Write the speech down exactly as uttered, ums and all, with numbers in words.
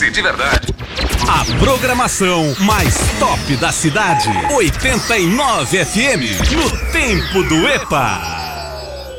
Dance de verdade. A programação mais top da cidade. oitenta e nove F M, no tempo do EPA.